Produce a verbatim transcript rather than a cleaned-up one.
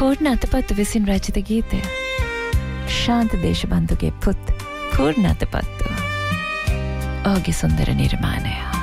පූර්ණ අතපත්තු විසින් රචිත ගීතය. ශාන්ත දේශබන්දුගේ පුත් පූර්ණ අතපත්තු. ඔහුගේ සුන්දර නිර්මාණය.